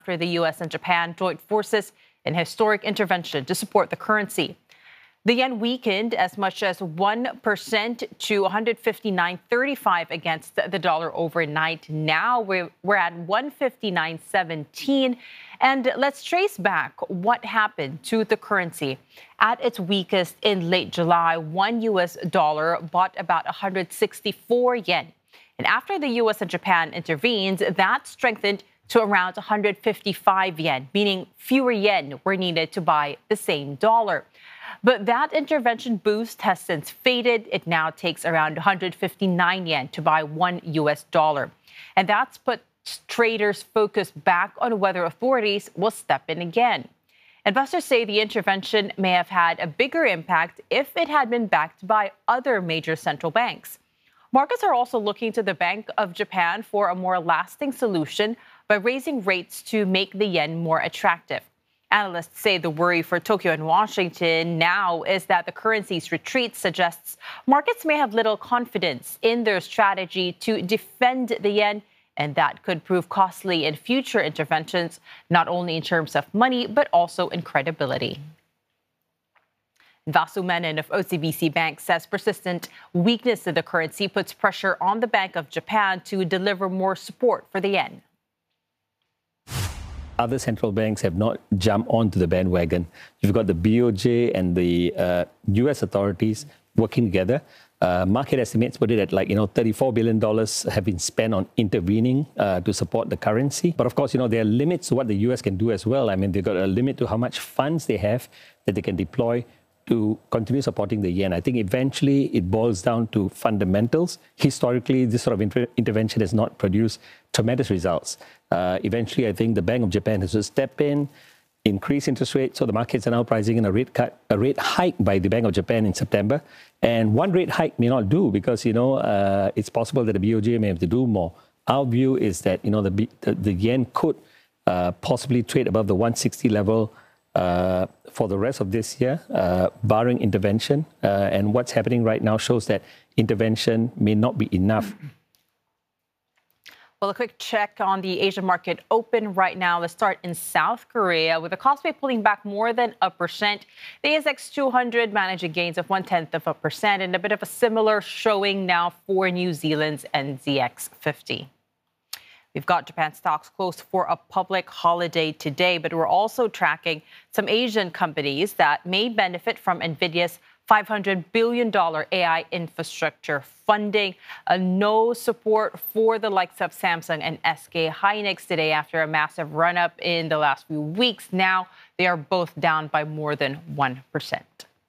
After the U.S. and Japan joined forces in historic intervention to support the currency. The yen weakened as much as 1% to 159.35 against the dollar overnight. Now we're at 159.17. And let's trace back what happened to the currency. At its weakest in late July, one U.S. dollar bought about 164 yen. And after the U.S. and Japan intervened, that strengthened to around 155 yen, meaning fewer yen were needed to buy the same dollar. But that intervention boost has since faded. It now takes around 159 yen to buy one U.S. dollar. And that's put traders' focus back on whether authorities will step in again. Investors say the intervention may have had a bigger impact if it had been backed by other major central banks. Markets are also looking to the Bank of Japan for a more lasting solution by raising rates to make the yen more attractive. Analysts say the worry for Tokyo and Washington now is that the currency's retreat suggests markets may have little confidence in their strategy to defend the yen, and that could prove costly in future interventions, not only in terms of money, but also in credibility. Vasu Menon of OCBC Bank says persistent weakness in the currency puts pressure on the Bank of Japan to deliver more support for the yen. Other central banks have not jumped onto the bandwagon. You've got the BOJ and the U.S. authorities working together. Market estimates put it at $34 billion have been spent on intervening to support the currency. But of course, there are limits to what the U.S. can do as well. I mean, they've got a limit to how much funds they have that they can deploy to continue supporting the yen. I think eventually it boils down to fundamentals. Historically, this sort of intervention has not produced tremendous results. Eventually, I think the Bank of Japan has to step in, increase interest rates. So the markets are now pricing in a rate hike by the Bank of Japan in September. And one rate hike may not do because, it's possible that the BOJ may have to do more. Our view is that, the yen could possibly trade above the 160 level for the rest of this year, barring intervention. And what's happening right now shows that intervention may not be enough. Well, a quick check on the Asian market open right now. Let's start in South Korea with the Kospi pulling back more than 1%. The ASX 200 managing gains of 0.1%, and a bit of a similar showing now for New Zealand's NZX 50. We've got Japan stocks closed for a public holiday today, but we're also tracking some Asian companies that may benefit from NVIDIA's $500 billion AI infrastructure funding. No support for the likes of Samsung and SK Hynix today after a massive run-up in the last few weeks. Now they are both down by more than 1%.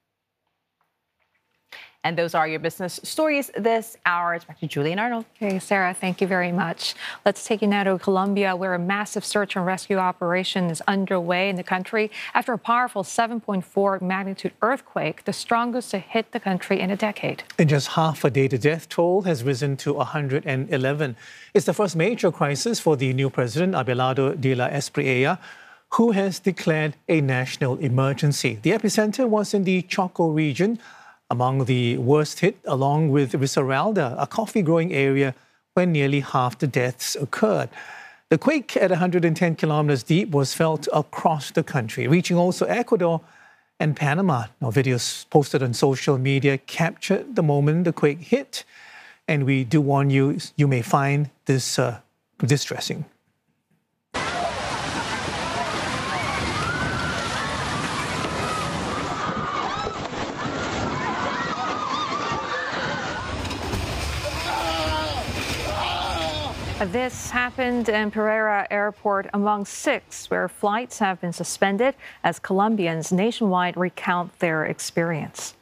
And those are your business stories this hour. It's back to Julie and Arnold. Okay, Sarah, thank you very much. Let's take you now to Colombia, where a massive search and rescue operation is underway in the country after a powerful 7.4 magnitude earthquake, the strongest to hit the country in a decade. In just half a day, the death toll has risen to 111. It's the first major crisis for the new president, Abelardo de la Espriella, who has declared a national emergency. The epicenter was in the Choco region, among the worst hit, along with Risaralda, a coffee-growing area where nearly half the deaths occurred. The quake at 110 kilometers deep was felt across the country, reaching also Ecuador and Panama. Now, videos posted on social media captured the moment the quake hit, and we do warn you, you may find this distressing. This happened in Pereira Airport, among 6 where flights have been suspended as Colombians nationwide recount their experience.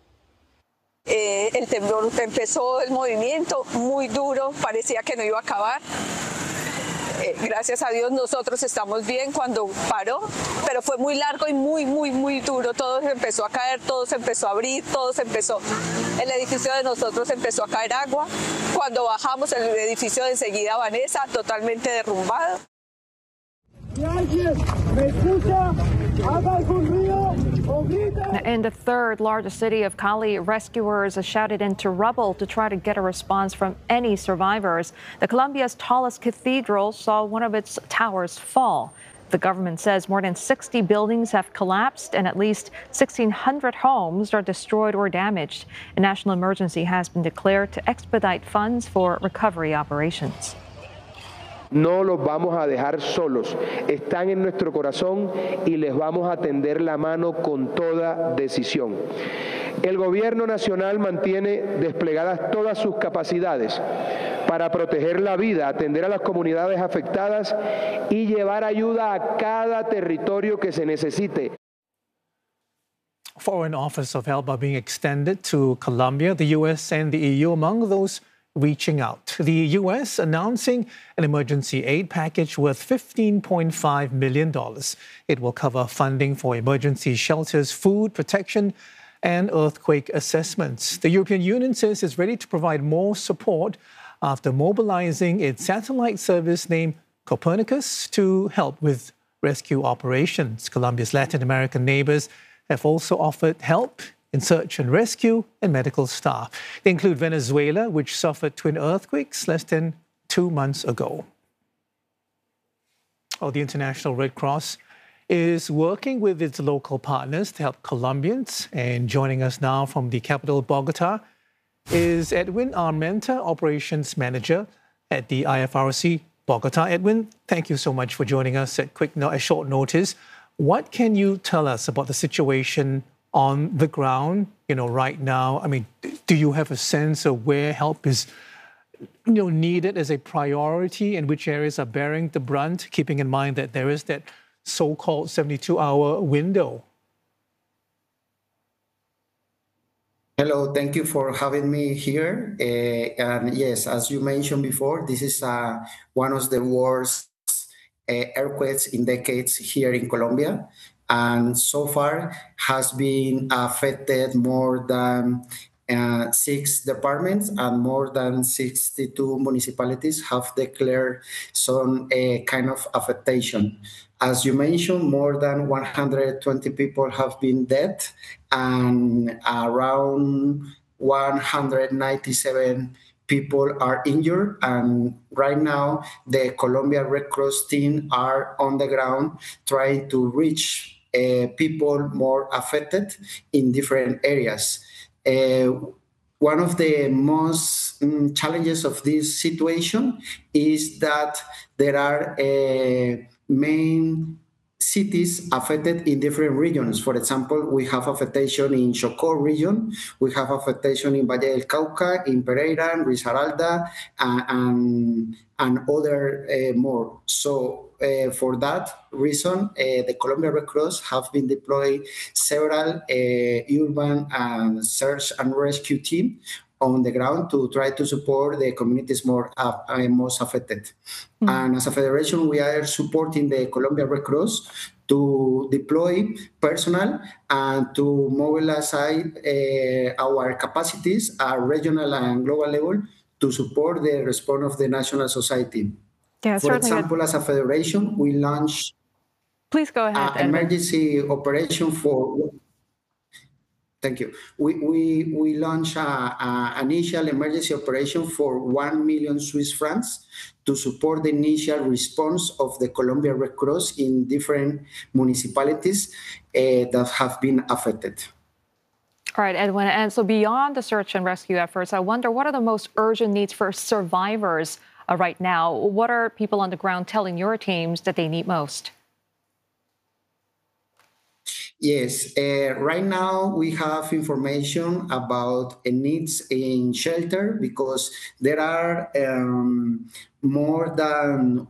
El temblor empezó el movimiento muy duro, parecía que no iba a acabar. Gracias a Dios nosotros estamos bien cuando paró, pero fue muy largo y muy duro. Todo se empezó a caer, todo se empezó a abrir, todo se empezó. El edificio de nosotros empezó a caer agua. Cuando bajamos el edificio de enseguida Vanessa, totalmente derrumbado. Si alguien me escucha, haga algún ruido. In the third largest city of Cali, rescuers shouted into rubble to try to get a response from any survivors. The Colombia's tallest cathedral saw one of its towers fall. The government says more than 60 buildings have collapsed and at least 1,600 homes are destroyed or damaged. A national emergency has been declared to expedite funds for recovery operations. No los vamos a dejar solos. Están en nuestro corazón y les vamos a tender la mano con toda decisión. El Gobierno Nacional mantiene desplegadas todas sus capacidades para proteger la vida, atender a las comunidades afectadas y llevar ayuda a cada territorio que se necesite. Foreign offers of help are being extended to Colombia, the U.S. and the EU, among those reaching out. The U.S. announcing an emergency aid package worth $15.5 million. It will cover funding for emergency shelters, food protection, and earthquake assessments. The European Union says it's ready to provide more support after mobilizing its satellite service named Copernicus to help with rescue operations. Colombia's Latin American neighbors have also offered help in search and rescue and medical staff. They include Venezuela, which suffered twin earthquakes less than 2 months ago. The International Red Cross is working with its local partners to help Colombians. And joining us now from the capital, Bogota, is Edwin Armenta, Operations Manager at the IFRC Bogota. Edwin, thank you so much for joining us at short notice. What can you tell us about the situation on the ground, right now? I mean, do you have a sense of where help is, needed as a priority and which areas are bearing the brunt, keeping in mind that there is that so-called 72-hour window? Hello, thank you for having me here. And yes, as you mentioned before, this is one of the worst earthquakes in decades here in Colombia. And so far has been affected more than 6 departments, and more than 62 municipalities have declared some kind of affectation. As you mentioned, more than 120 people have been dead, and around 197 people are injured. And right now, the Colombia Red Cross team are on the ground trying to reach people more affected in different areas. One of the most challenges of this situation is that there are main cities affected in different regions. For example, we have affectation in Chocó region, we have affectation in Valle del Cauca, in Pereira, Risaralda, and other more. So for that reason, the Colombia Red Cross have been deployed several urban and search and rescue teams on the ground to try to support the communities most affected. Mm-hmm. And as a federation, we are supporting the Colombia Red Cross to deploy personnel and to mobilize our capacities at regional and global level to support the response of the national society. Yeah, for example, as a federation, we launched Please go ahead, an emergency operation for... Thank you. We launched an initial emergency operation for 1 million Swiss francs to support the initial response of the Colombia Red Cross in different municipalities that have been affected. All right, Edwin. And so beyond the search and rescue efforts, I wonder, what are the most urgent needs for survivors right now? What are people on the ground telling your teams that they need most? Yes, right now we have information about needs in shelter because there are more than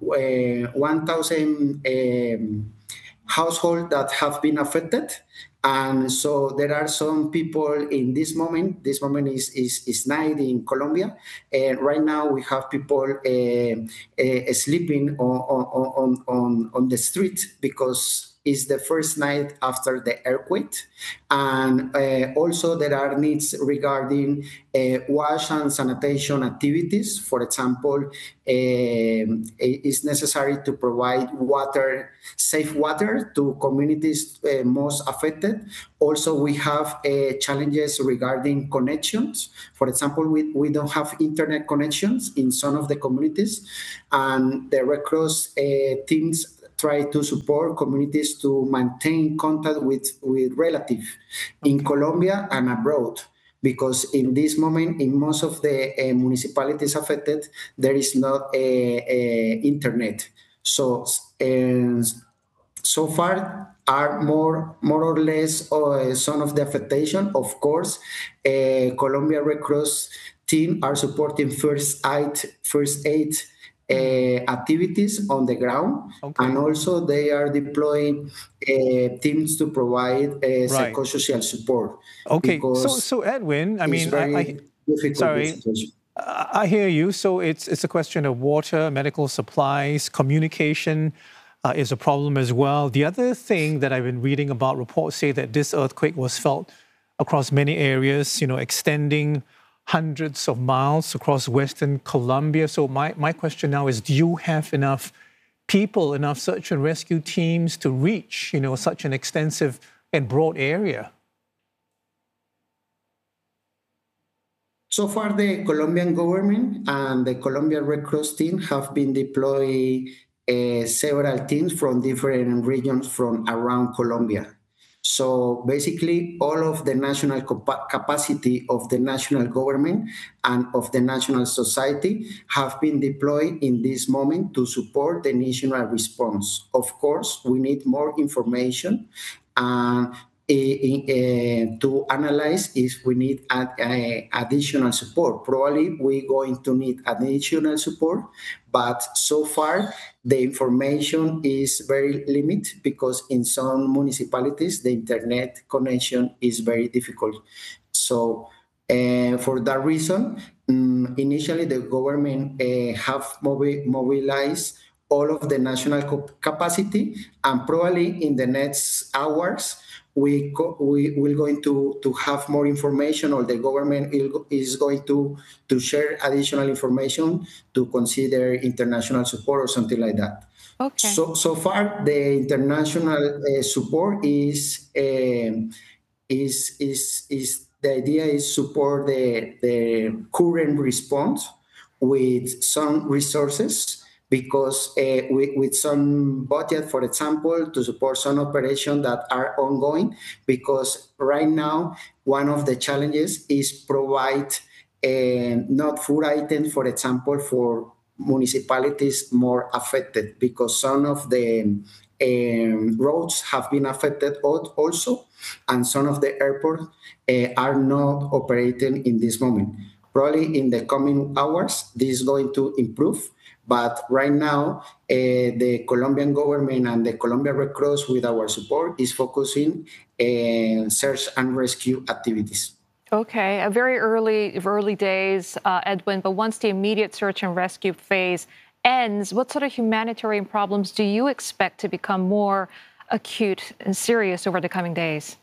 1,000 households that have been affected. And so there are some people in this moment is night in Colombia. And right now we have people sleeping on the street because is the first night after the earthquake. And also there are needs regarding wash and sanitation activities. For example, it's necessary to provide safe water to communities most affected. Also, we have challenges regarding connections. For example, we don't have internet connections in some of the communities, and the Red Cross teams try to support communities to maintain contact with relatives in Colombia and abroad. Because in this moment, in most of the municipalities affected, there is not internet. So so far are more or less some of the affectation. Of course, Colombia Red Cross team are supporting first aid activities on the ground, and also they are deploying teams to provide psychosocial support. Okay, so Edwin, I mean, I hear you. So it's a question of water, medical supplies, communication is a problem as well. The other thing that I've been reading about, reports say that this earthquake was felt across many areas, extending hundreds of miles across Western Colombia. So my question now is, do you have enough people, enough search and rescue teams to reach, such an extensive and broad area? So far, the Colombian government and the Colombian Red Cross team have been deploying several teams from different regions from around Colombia. So basically, all of the national capacity of the national government and of the national society have been deployed in this moment to support the national response. Of course, we need more information to analyze if we need additional support. Probably we're going to need additional support, but so far the information is very limited because in some municipalities the internet connection is very difficult. So for that reason, initially the government have mobilized all of the national capacity, and probably in the next hours we will going to have more information, or the government is going to share additional information to consider international support or something like that. Okay. So far the international support is the idea is support the current response with some resources, because with some budget, for example, to support some operations that are ongoing, because right now, one of the challenges is provide not food items, for example, for municipalities more affected, because some of the roads have been affected also, and some of the airports are not operating in this moment. Probably in the coming hours, this is going to improve. But right now, the Colombian government and the Colombian Red Cross, with our support, is focusing on search and rescue activities. Okay, a very early days, Edwin, but once the immediate search and rescue phase ends, what sort of humanitarian problems do you expect to become more acute and serious over the coming days?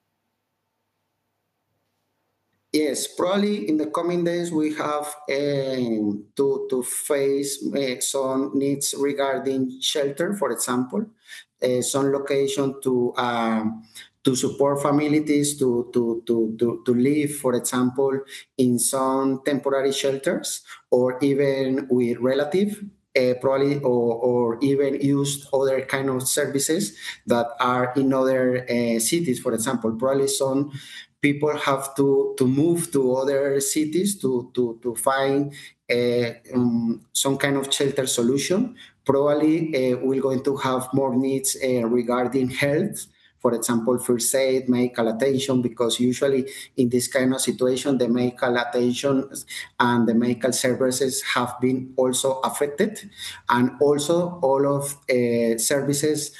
Yes, probably in the coming days we have to face some needs regarding shelter, for example, some location to support families to live, for example, in some temporary shelters, or even with relatives. Probably or even use other kind of services that are in other cities. For example, probably some people have to move to other cities to find some kind of shelter solution. Probably we're going to have more needs regarding health. For example, first aid, medical attention, because usually in this kind of situation, the medical attention and the medical services have been also affected. And also all of services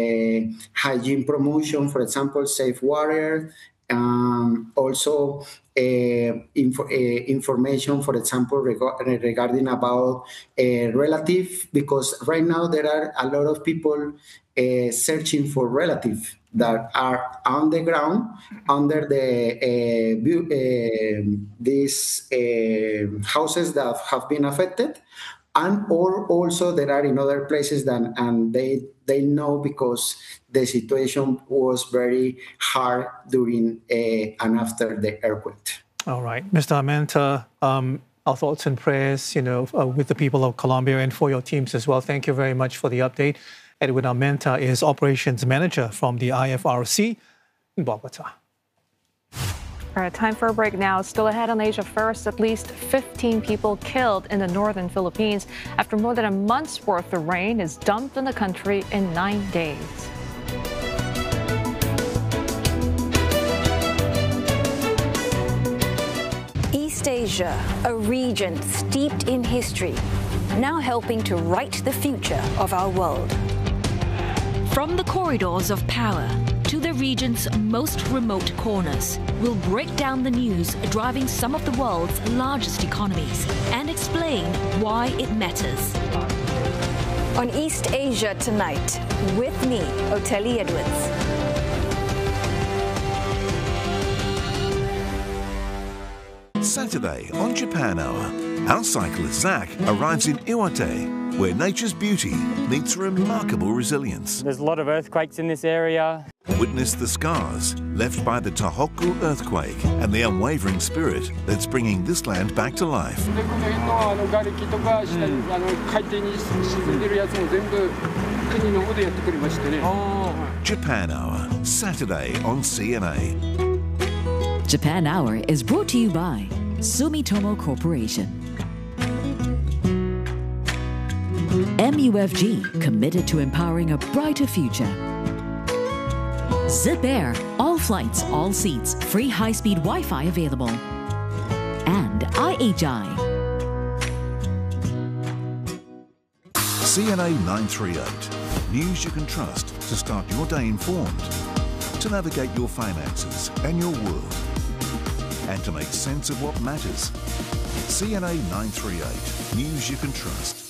regarding hygiene promotion, for example, safe water, also information, for example, regarding about a relative, because right now there are a lot of people searching for relatives that are on the ground under these houses that have been affected, and or also there are in other places and they know because the situation was very hard during and after the earthquake. All right, Mr. Armenta, our thoughts and prayers, with the people of Colombia and for your teams as well. Thank you very much for the update. Edwin Armenta is Operations Manager from the IFRC in Bogota. All right, time for a break now. Still ahead on Asia First, at least 15 people killed in the northern Philippines after more than a month's worth of rain is dumped on the country in 9 days. East Asia, a region steeped in history, now helping to write the future of our world. From the corridors of power to the region's most remote corners, we'll break down the news driving some of the world's largest economies and explain why it matters. On East Asia Tonight, with me, Oteli Edwards. Saturday on Japan Hour, our cyclist Zach arrives in Iwate, where nature's beauty meets remarkable resilience. There's a lot of earthquakes in this area. Witness the scars left by the Tohoku earthquake and the unwavering spirit that's bringing this land back to life. Japan Hour, Saturday on CNA. Japan Hour is brought to you by Sumitomo Corporation. MUFG, committed to empowering a brighter future. Zip Air, all flights, all seats, free high-speed Wi-Fi available. And IHI. CNA 938, news you can trust to start your day informed, to navigate your finances and your world, and to make sense of what matters. CNA 938, news you can trust.